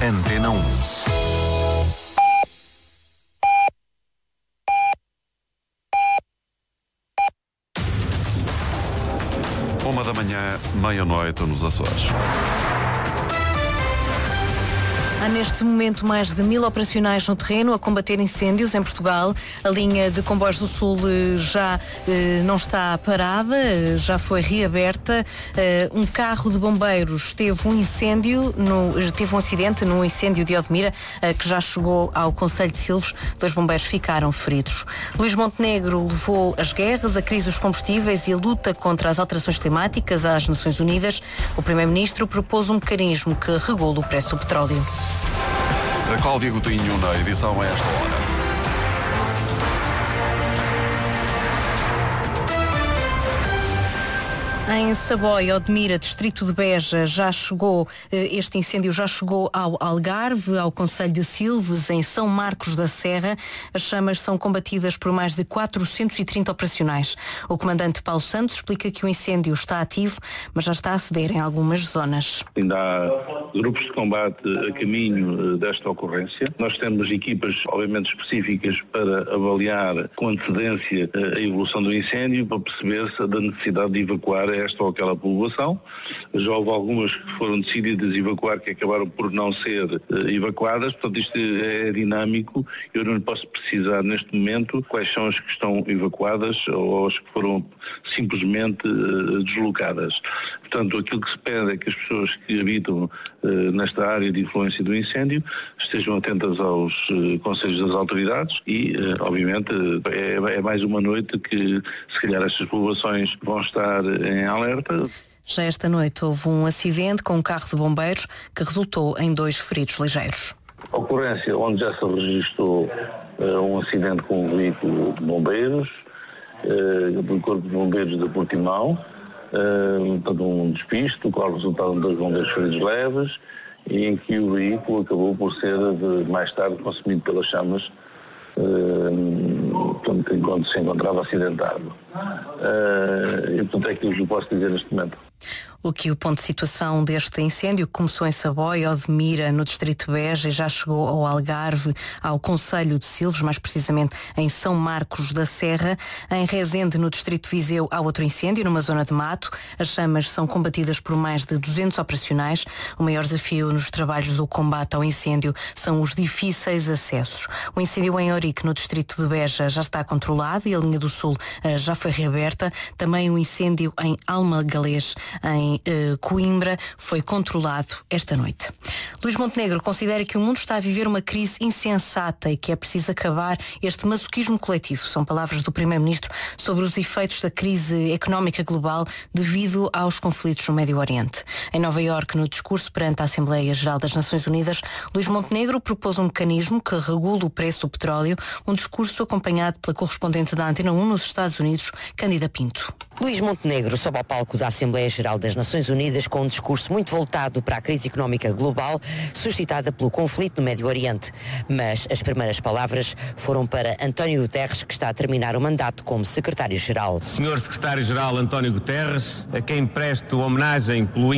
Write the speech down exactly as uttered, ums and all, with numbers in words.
Antena um. Uma da manhã, meia-noite nos Açores. Há neste momento mais de mil operacionais no terreno a combater incêndios em Portugal. A linha de comboios do Sul já eh, não está parada, eh, já foi reaberta. Eh, um carro de bombeiros teve um incêndio, no, teve um acidente no incêndio de Odmira, eh, que já chegou ao Concelho de Silves. Dois bombeiros ficaram feridos. Luís Montenegro levou as guerras, a crise dos combustíveis e a luta contra as alterações climáticas às Nações Unidas. O Primeiro-Ministro propôs um mecanismo que regula o preço do petróleo. A Cláudia Coutinho na edição a esta hora. Em Saboia, Odmira, distrito de Beja, já chegou, este incêndio já chegou ao Algarve, ao Concelho de Silves, em São Marcos da Serra. As chamas são combatidas por mais de quatrocentos e trinta operacionais. O comandante Paulo Santos explica que o incêndio está ativo, mas já está a ceder em algumas zonas. Ainda há grupos de combate a caminho desta ocorrência. Nós temos equipas, obviamente, específicas para avaliar com antecedência a evolução do incêndio, para perceber-se da necessidade de evacuar esta ou aquela população. Já houve algumas que foram decididas evacuar que acabaram por não ser uh, evacuadas, portanto isto é dinâmico. Eu não lhe posso precisar neste momento quais são as que estão evacuadas ou as que foram simplesmente uh, deslocadas. Portanto, aquilo que se pede é que as pessoas que habitam uh, nesta área de influência do incêndio estejam atentas aos uh, conselhos das autoridades e, uh, obviamente, é, é mais uma noite que, se calhar, estas populações vão estar em alerta. Já esta noite houve um acidente com um carro de bombeiros que resultou em dois feridos ligeiros. A ocorrência onde já se registrou uh, um acidente com um veículo de bombeiros, uh, do Corpo de Bombeiros de Portimão, uh, portanto um despiste, do qual resultaram dois bombeiros feridos leves e em que o veículo acabou por ser de, mais tarde consumido pelas chamas, Uh, portanto, enquanto se encontrava acidentado. Uh, e portanto é aquilo que eu posso dizer neste momento. O que o ponto de situação deste incêndio que começou em Saboia, Odmira, no distrito de Beja, e já chegou ao Algarve, ao Concelho de Silves, mais precisamente em São Marcos da Serra. Em Rezende, no distrito de Viseu, há outro incêndio numa zona de mato. As chamas são combatidas por mais de duzentos operacionais. O maior desafio nos trabalhos do combate ao incêndio são os difíceis acessos. O incêndio em Ourique, no distrito de Beja, já está controlado e a linha do Sul uh, já foi reaberta. Também o incêndio em Almagalés, em uh, Coimbra, foi controlado esta noite. Luís Montenegro considera que o mundo está a viver uma crise insensata e que é preciso acabar este masoquismo coletivo. São palavras do Primeiro-Ministro sobre os efeitos da crise económica global devido aos conflitos no Médio Oriente. Em Nova Iorque, no discurso perante a Assembleia Geral das Nações Unidas, Luís Montenegro propôs um mecanismo que regula o preço do petróleo, um discurso acompanhado pela correspondente da Antena um nos Estados Unidos, Cândida Pinto. Luís Montenegro sobe ao palco da Assembleia Geral das Nações Unidas com um discurso muito voltado para a crise económica global suscitada pelo conflito no Médio Oriente. Mas as primeiras palavras foram para António Guterres, que está a terminar o mandato como secretário-geral. senhor secretário-geral António Guterres, a quem presto homenagem pelo